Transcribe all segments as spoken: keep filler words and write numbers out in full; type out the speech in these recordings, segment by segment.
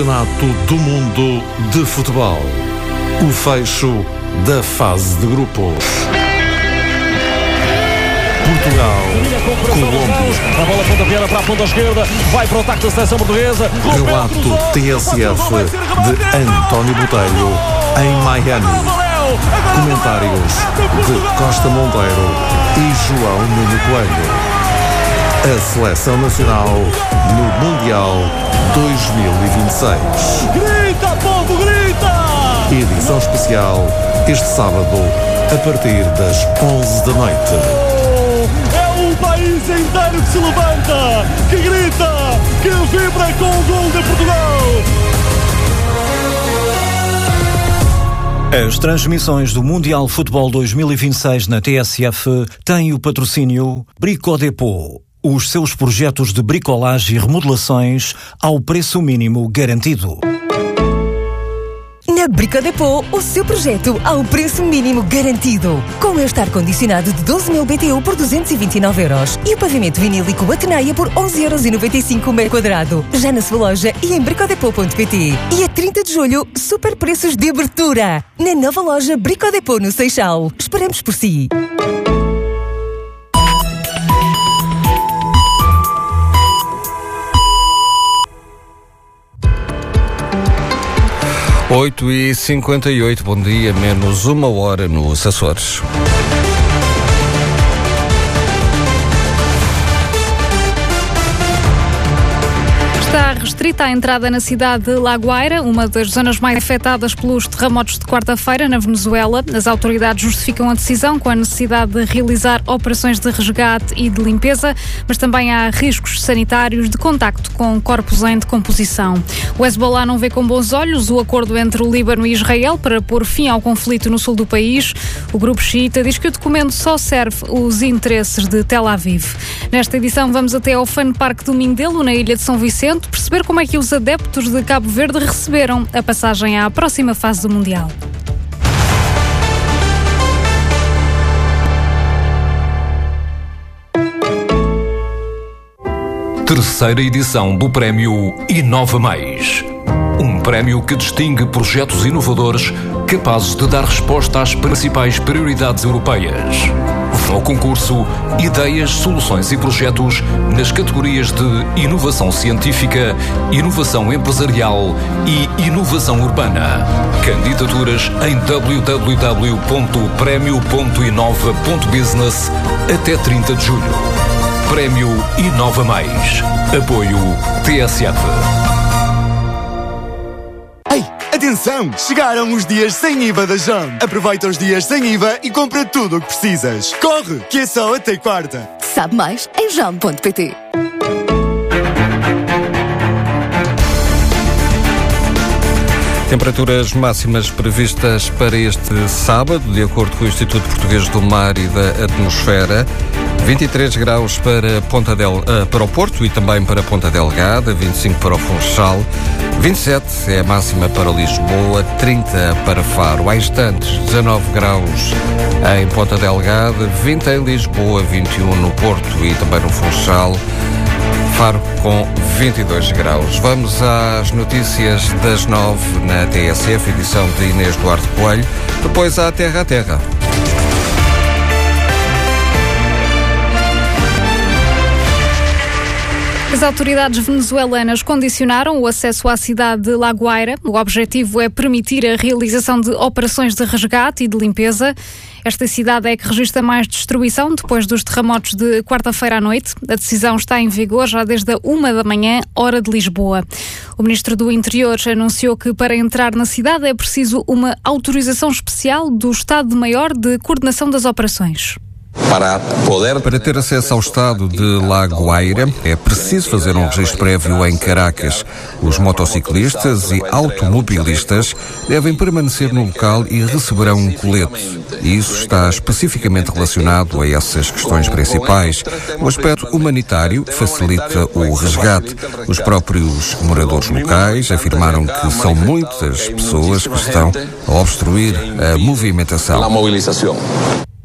Campeonato do Mundo de Futebol. O fecho da fase de grupos. Portugal, Colômbia. A bola pontapeada para a ponta esquerda, vai para o ataque da seleção portuguesa. Relato T S F de António Botelho em Miami. Comentários de Costa Monteiro e João Nuno Coelho. A Seleção Nacional no Mundial dois mil e vinte e seis. Grita, povo, grita! Edição especial este sábado a partir das onze da noite. É o país inteiro que se levanta, que grita, que vibra com o gol de Portugal. As transmissões do Mundial Futebol dois mil e vinte e seis na T S F têm o patrocínio Bricodepot. Os seus projetos de bricolagem e remodelações ao preço mínimo garantido. Na Bricodepot, o seu projeto ao preço mínimo garantido. Com este ar-condicionado de doze mil B T U por duzentos e vinte e nove euros e o pavimento vinílico Atenaia por onze euros e noventa e cinco o metro quadrado. Já na sua loja e em bricodepot ponto pt. E a trinta de julho, super preços de abertura. Na nova loja Bricodepot no Seixal. Esperamos por si. oito e cinquenta e oito, bom dia, menos uma hora nos Açores. Está restrita a entrada na cidade de La Guaira, uma das zonas mais afetadas pelos terremotos de quarta-feira na Venezuela. As autoridades justificam a decisão com a necessidade de realizar operações de resgate e de limpeza, mas também há riscos sanitários de contacto com corpos em decomposição. O Hezbollah não vê com bons olhos o acordo entre o Líbano e Israel para pôr fim ao conflito no sul do país. O grupo xiita diz que o documento só serve os interesses de Tel Aviv. Nesta edição vamos até ao Fun Park do Mindelo, na ilha de São Vicente, perceber como é que os adeptos de Cabo Verde receberam a passagem à próxima fase do Mundial. Terceira edição do Prémio Inova Mais. Um prémio que distingue projetos inovadores capazes de dar resposta às principais prioridades europeias. Ao concurso, ideias, soluções e projetos nas categorias de inovação científica, inovação empresarial e inovação urbana. Candidaturas em w w w ponto prémio ponto inova ponto business até trinta de julho. Prémio Inova Mais. Apoio T S F. Ei, atenção! Chegaram os dias sem I V A da Jam. Aproveita os dias sem I V A e compra tudo o que precisas. Corre, que é só até quarta. Sabe mais em jam ponto pt. Temperaturas máximas previstas para este sábado, de acordo com o Instituto Português do Mar e da Atmosfera. vinte e três graus para, Ponta del, uh, para o Porto e também para Ponta Delgada, vinte e cinco para o Funchal, vinte e sete é a máxima para Lisboa, trinta para Faro. Há instantes, dezanove graus em Ponta Delgada, vinte em Lisboa, vinte e um no Porto e também no Funchal. Faro com vinte e dois graus. Vamos às notícias das nove na T S F, edição de Inês Duarte Coelho, depois à Terra a Terra. As autoridades venezuelanas condicionaram o acesso à cidade de La Guaira. O objetivo é permitir a realização de operações de resgate e de limpeza. Esta cidade é que registra mais destruição depois dos terremotos de quarta-feira à noite. A decisão está em vigor já desde a uma da manhã, hora de Lisboa. O Ministro do Interior anunciou que para entrar na cidade é preciso uma autorização especial do Estado-Maior de Coordenação das Operações. Para poder... Para ter acesso ao estado de La Guaira, é preciso fazer um registro prévio em Caracas. Os motociclistas e automobilistas devem permanecer no local e receberão um colete. E isso está especificamente relacionado a essas questões principais. O aspecto humanitário facilita o resgate. Os próprios moradores locais afirmaram que são muitas pessoas que estão a obstruir a movimentação.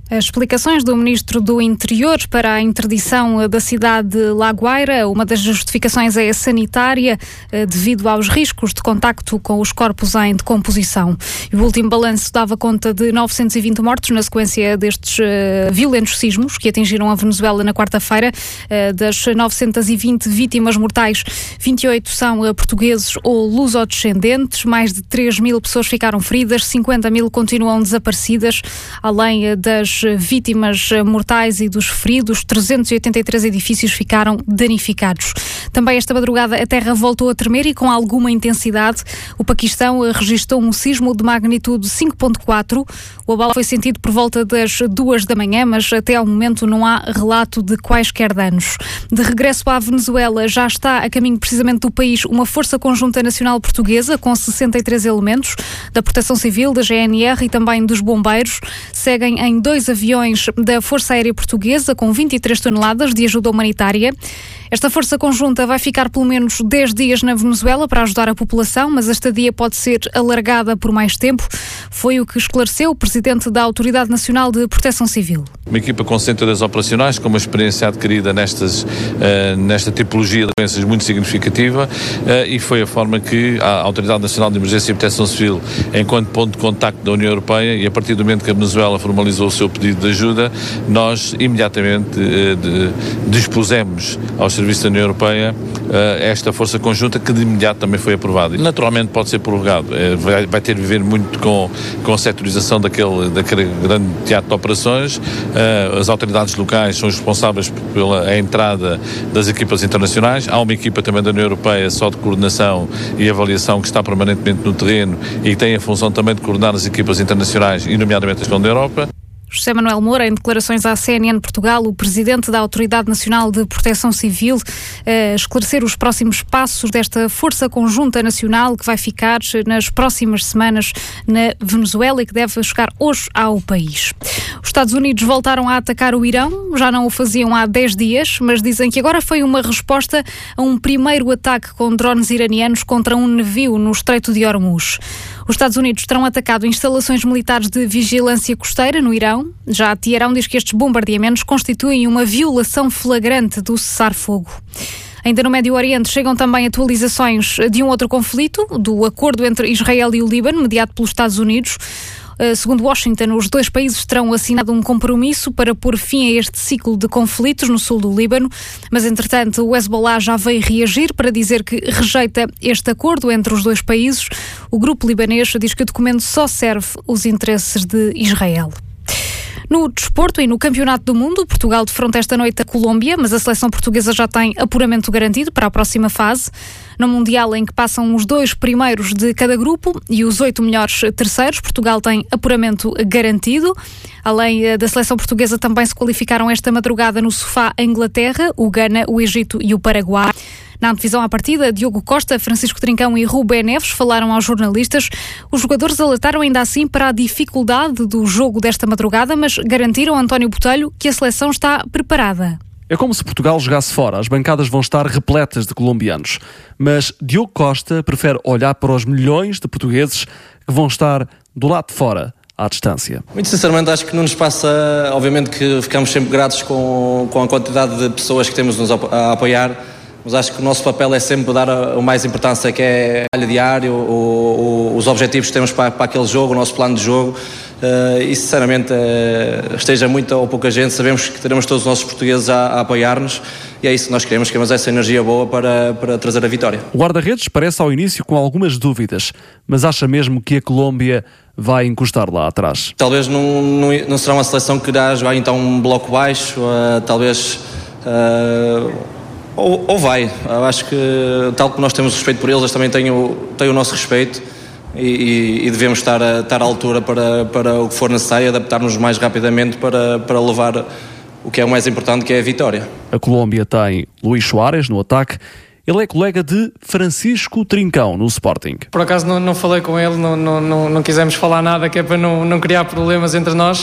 As explicações do Ministro do Interior para a interdição da cidade de La Guaira, uma das justificações é a sanitária, devido aos riscos de contacto com os corpos em decomposição. E o último balanço dava conta de novecentos e vinte mortos na sequência destes uh, violentos sismos que atingiram a Venezuela na quarta-feira. Uh, das novecentas e vinte vítimas mortais, vinte e oito são uh, portugueses ou lusodescendentes, mais de três mil pessoas ficaram feridas, cinquenta mil continuam desaparecidas, além uh, das vítimas mortais e dos feridos, trezentos e oitenta e três edifícios ficaram danificados. Também esta madrugada a terra voltou a tremer e com alguma intensidade. O Paquistão registrou um sismo de magnitude cinco ponto quatro. O abalo foi sentido por volta das duas da manhã, mas até ao momento não há relato de quaisquer danos. De regresso à Venezuela, já está a caminho precisamente do país uma Força Conjunta Nacional Portuguesa com sessenta e três elementos da Proteção Civil, da G N R e também dos bombeiros. Seguem em dois aviões da Força Aérea Portuguesa com vinte e três toneladas de ajuda humanitária. Esta força conjunta vai ficar pelo menos dez dias na Venezuela para ajudar a população, mas a estadia pode ser alargada por mais tempo. Foi o que esclareceu o Presidente da Autoridade Nacional de Proteção Civil. Uma equipa com cento e dez operacionais, com uma experiência adquirida nestas, uh, nesta tipologia de doenças muito significativa, uh, e foi a forma que a Autoridade Nacional de Emergência e Proteção Civil, enquanto ponto de contacto da União Europeia, e a partir do momento que a Venezuela formalizou o seu pedido de ajuda, nós imediatamente uh, de, dispusemos aos serviços da União Europeia uh, esta força conjunta, que de imediato também foi aprovada. Naturalmente pode ser prorrogado, uh, vai, vai ter de ver muito com, com a setorização daquele, daquele grande teatro de operações. Uh, as autoridades locais são responsáveis pela a entrada das equipas internacionais. Há uma equipa também da União Europeia só de coordenação e avaliação que está permanentemente no terreno e que tem a função também de coordenar as equipas internacionais, e nomeadamente as da Europa. José Manuel Moura, em declarações à C N N Portugal, o Presidente da Autoridade Nacional de Proteção Civil, eh, esclarecer os próximos passos desta Força Conjunta Nacional que vai ficar nas próximas semanas na Venezuela e que deve chegar hoje ao país. Os Estados Unidos voltaram a atacar o Irão, já não o faziam há dez dias, mas dizem que agora foi uma resposta a um primeiro ataque com drones iranianos contra um navio no Estreito de Hormuz. Os Estados Unidos terão atacado instalações militares de vigilância costeira no Irão. Já Teherão diz que estes bombardeamentos constituem uma violação flagrante do cessar-fogo. Ainda no Médio Oriente chegam também atualizações de um outro conflito, do acordo entre Israel e o Líbano, mediado pelos Estados Unidos. Uh, segundo Washington, os dois países terão assinado um compromisso para pôr fim a este ciclo de conflitos no sul do Líbano, mas entretanto o Hezbollah já veio reagir para dizer que rejeita este acordo entre os dois países. O grupo libanês diz que o documento só serve os interesses de Israel. No desporto e no Campeonato do Mundo, Portugal defronta esta noite a Colômbia, mas a seleção portuguesa já tem apuramento garantido para a próxima fase. No Mundial, em que passam os dois primeiros de cada grupo e os oito melhores terceiros, Portugal tem apuramento garantido. Além da seleção portuguesa, também se qualificaram esta madrugada no sofá a Inglaterra, o Ghana, o Egito e o Paraguai. Na antevisão à partida, Diogo Costa, Francisco Trincão e Rubén Neves falaram aos jornalistas. Os jogadores alertaram ainda assim para a dificuldade do jogo desta madrugada, mas garantiram a António Botelho que a seleção está preparada. É como se Portugal jogasse fora. As bancadas vão estar repletas de colombianos. Mas Diogo Costa prefere olhar para os milhões de portugueses que vão estar do lado de fora, à distância. Muito sinceramente, acho que não nos passa... Obviamente que ficamos sempre gratos com, com a quantidade de pessoas que temos nos a apoiar, mas acho que o nosso papel é sempre dar a, a mais importância, que é o trabalho diário, o, o, os objetivos que temos para, para aquele jogo, o nosso plano de jogo. Uh, e sinceramente, uh, esteja muita ou pouca gente, sabemos que teremos todos os nossos portugueses a, a apoiar-nos, e é isso que nós queremos, queremos essa energia boa para, para trazer a vitória. O guarda-redes parece ao início com algumas dúvidas, mas acha mesmo que a Colômbia vai encostar lá atrás? Talvez não, não, não será uma seleção que irá jogar então um bloco baixo, uh, talvez... Uh, Ou, ou vai, eu acho que tal como nós temos respeito por eles, eles também têm o, têm o nosso respeito e, e, e devemos estar, a, estar à altura para, para o que for necessário, adaptar-nos mais rapidamente para, para levar o que é o mais importante, que é a vitória. A Colômbia tem Luís Soares no ataque. Ele é colega de Francisco Trincão no Sporting. Por acaso não, não falei com ele, não, não, não, não quisemos falar nada, que é para não, não criar problemas entre nós.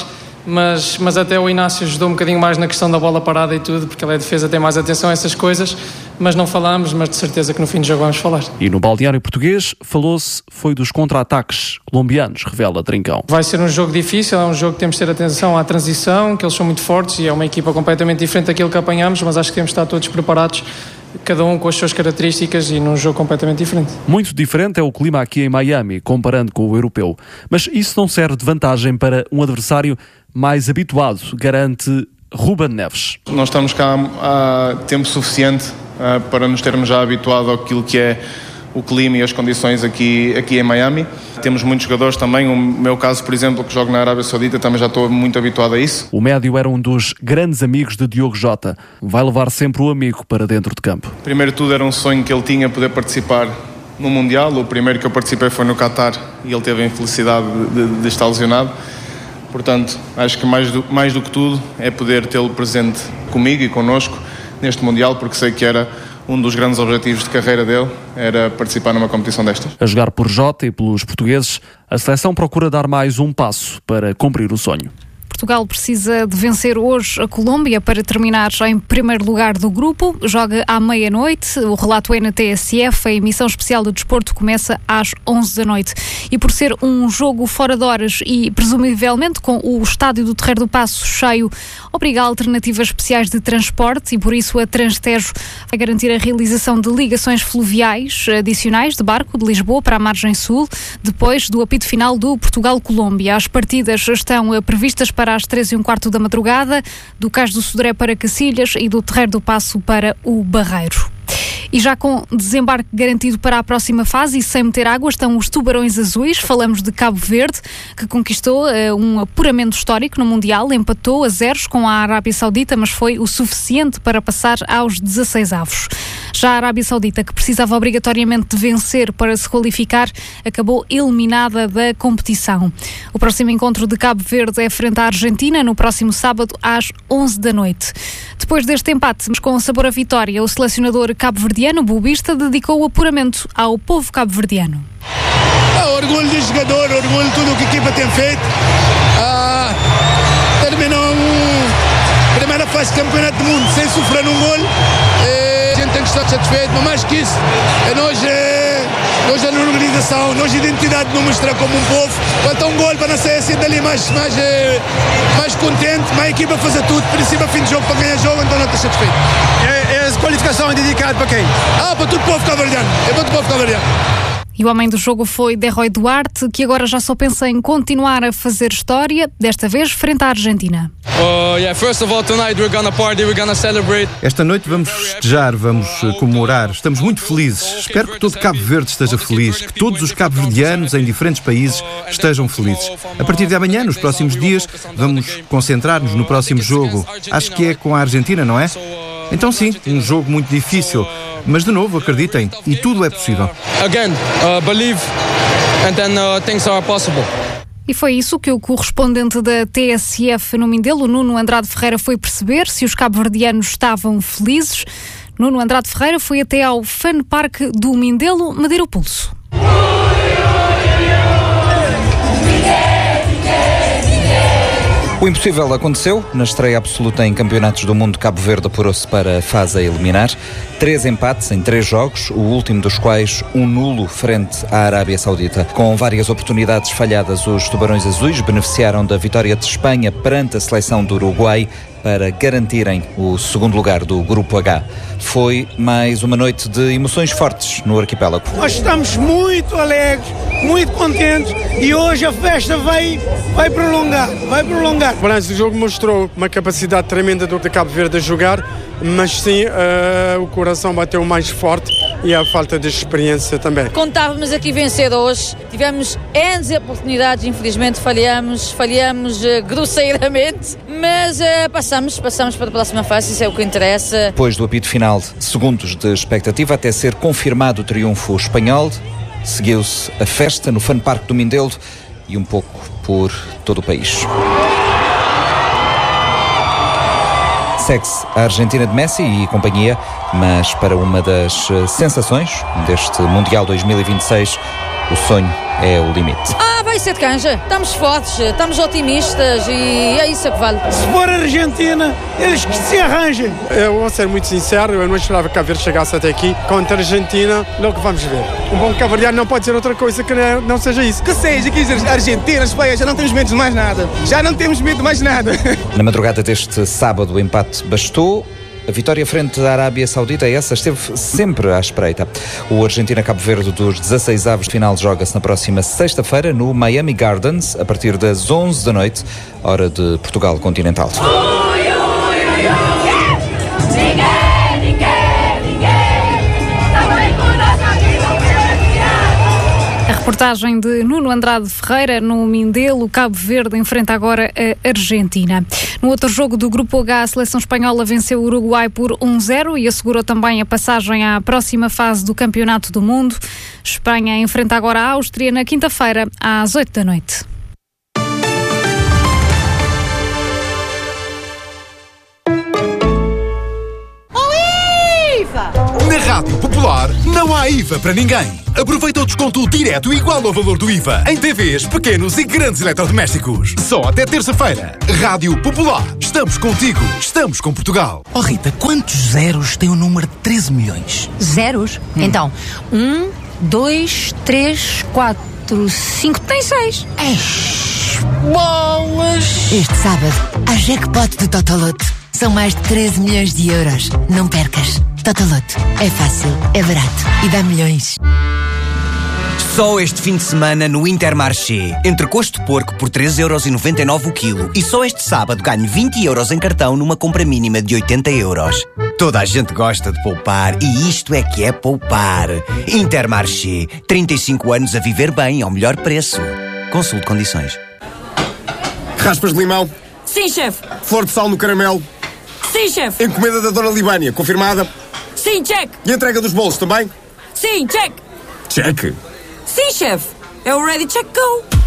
mas, mas até o Inácio ajudou um bocadinho mais na questão da bola parada e tudo, porque ele é defesa, tem mais atenção a essas coisas, mas não falamos, mas de certeza que no fim do jogo vamos falar. E no balneário português falou-se foi dos contra-ataques colombianos, revela Trincão. Vai ser um jogo difícil, é um jogo que temos de ter atenção à transição, que eles são muito fortes e é uma equipa completamente diferente daquilo que apanhamos, mas acho que temos de estar todos preparados, cada um com as suas características e num jogo completamente diferente. Muito diferente é o clima aqui em Miami, comparando com o europeu. Mas isso não serve de vantagem para um adversário mais habituado, garante Ruben Neves. Nós estamos cá há tempo suficiente uh, para nos termos já habituado àquilo que é o clima e as condições aqui, aqui em Miami. Temos muitos jogadores também, o meu caso, por exemplo, que jogo na Arábia Saudita, também já estou muito habituado a isso. O médio era um dos grandes amigos de Diogo Jota. Vai levar sempre o amigo para dentro de campo. Primeiro de tudo era um sonho que ele tinha poder participar no Mundial. O primeiro que eu participei foi no Qatar e ele teve a infelicidade de, de, de estar lesionado. Portanto, acho que mais do, mais do que tudo é poder tê-lo presente comigo e connosco neste Mundial, porque sei que era um dos grandes objetivos de carreira dele, era participar numa competição destas. A jogar por Jota e pelos portugueses, a seleção procura dar mais um passo para cumprir o sonho. Portugal precisa de vencer hoje a Colômbia para terminar em primeiro lugar do grupo. Joga à meia-noite. O relato é na T S F. A emissão especial do desporto começa às onze da noite. E por ser um jogo fora de horas e presumivelmente com o estádio do Terreiro do Paço cheio, obriga a alternativas especiais de transporte e por isso a Transtejo vai garantir a realização de ligações fluviais adicionais de barco de Lisboa para a margem sul, depois do apito final do Portugal-Colômbia. As partidas estão previstas para para às três e um quarto da madrugada, do Cais do Sodré para Cacilhas e do Terreiro do Paço para o Barreiro. E já com desembarque garantido para a próxima fase e sem meter água estão os Tubarões Azuis. Falamos de Cabo Verde, que conquistou uh, um apuramento histórico no Mundial, empatou a zeros com a Arábia Saudita, mas foi o suficiente para passar aos dezasseis avos. Já a Arábia Saudita, que precisava obrigatoriamente de vencer para se qualificar, acabou eliminada da competição. O próximo encontro de Cabo Verde é frente à Argentina, no próximo sábado, às onze da noite. Depois deste empate, mas com sabor a vitória, o selecionador cabo-verdiano, Bobista, dedicou o apuramento ao povo cabo-verdiano. É orgulho de jogador, orgulho de tudo o que a equipa tem feito. Ah, terminou a primeira fase de campeonato do mundo sem sofrer um gol. A gente tem que estar satisfeito, mas mais que isso, é nós, é, nós é na organização, nós a identidade de nos mostrar como um povo. Quanto a um gol para não sair assim dali mais, mais, é, mais contente, mas a equipa fazer tudo, princípio a fim de jogo para ganhar jogo, então não está satisfeito. É, é a qualificação é dedicada para quem? Ah, para todo o povo cabo-verdiano, é para todo o povo cabo-verdiano. E o homem do jogo foi Derroy Duarte, que agora já só pensa em continuar a fazer história, desta vez frente à Argentina. Uh, yeah, first of all, tonight we're gonna party, we're gonna celebrate. Esta noite vamos festejar, vamos comemorar. Estamos muito felizes. Espero que todo Cabo Verde esteja feliz, que todos os cabo-verdianos em diferentes países estejam felizes. A partir de amanhã, nos próximos dias, vamos concentrar-nos no próximo jogo. Acho que é com a Argentina, não é? Então sim, um jogo muito difícil. Mas de novo, acreditem, e tudo é possível. Again, uh, believe, and then uh, things are possible. E foi isso que o correspondente da T S F no Mindelo, Nuno Andrade Ferreira, foi perceber se os cabo-verdianos estavam felizes. Nuno Andrade Ferreira foi até ao Fun Park do Mindelo medir o pulso. O impossível aconteceu. Na estreia absoluta em Campeonatos do Mundo, Cabo Verde apurou-se para a fase a eliminar. Três empates em três jogos, o último dos quais um nulo frente à Arábia Saudita. Com várias oportunidades falhadas, os Tubarões Azuis beneficiaram da vitória de Espanha perante a seleção do Uruguai para garantirem o segundo lugar do Grupo H. Foi mais uma noite de emoções fortes no arquipélago. Nós estamos muito alegres, muito contentes e hoje a festa vai, vai prolongar, vai prolongar. O balanço do jogo mostrou uma capacidade tremenda do Cabo Verde a jogar, mas sim, uh, o coração bateu mais forte e a falta de experiência também. Contávamos aqui vencedores, tivemos N oportunidades, infelizmente falhamos, falhamos uh, grosseiramente, mas uh, passamos, passamos para a próxima fase, isso é o que interessa. Depois do apito final, segundos de expectativa até ser confirmado o triunfo espanhol, seguiu-se a festa no Fun Park do Mindelo e um pouco por todo o país. Segue-se a Argentina de Messi e companhia, mas para uma das sensações deste Mundial dois mil e vinte e seis, o sonho é o limite. Ah, vai ser de canja. Estamos fortes, estamos otimistas e é isso que vale. Se for a Argentina, eles que se arranjem. Eu vou ser muito sincero, eu não esperava que a Cabo Verde chegasse até aqui. Contra a Argentina, logo vamos ver. Um bom cabo-verdiano não pode ser outra coisa que não, não seja isso. Que seja, que seja Argentina, Espanha, já não temos medo de mais nada. Já não temos medo de mais nada. Na madrugada deste sábado, o empate bastou. A vitória frente à Arábia Saudita, essa esteve sempre à espreita. O Argentina-Cabo Verde dos dezasseis avos de final joga-se na próxima sexta-feira no Miami Gardens, a partir das onze da noite, hora de Portugal continental. Reportagem de Nuno Andrade Ferreira no Mindelo. Cabo Verde enfrenta agora a Argentina. No outro jogo do Grupo H, a seleção espanhola venceu o Uruguai por um zero e assegurou também a passagem à próxima fase do Campeonato do Mundo. Espanha enfrenta agora a Áustria na quinta-feira, às oito da noite. Na Rádio Popular não há I V A para ninguém. Aproveita o desconto direto igual ao valor do I V A em T Vs, pequenos e grandes eletrodomésticos. Só até terça-feira. Rádio Popular. Estamos contigo. Estamos com Portugal. Oh Rita, quantos zeros tem o número de treze milhões? Zeros? Hum. Então, um, dois, três, quatro, cinco, tem seis. Eish, bolas! Este sábado, há jackpot do Totoloto. São mais de treze milhões de euros. Não percas. Totoloto. É fácil, é barato e dá milhões. Só este fim de semana no Intermarché. Entrecosto de porco por três euros e noventa e nove o quilo. E só este sábado ganho vinte euros em cartão numa compra mínima de oitenta euros. Toda a gente gosta de poupar e isto é que é poupar. Intermarché. trinta e cinco anos a viver bem ao melhor preço. Consulte condições. Raspas de limão? Sim, chefe. Flor de sal no caramelo? Sim, chefe. Encomenda da Dona Libânia, confirmada? Sim, check. E a entrega dos bolos também? Sim, check. Check. Sim, chefe. É o Ready Check Go.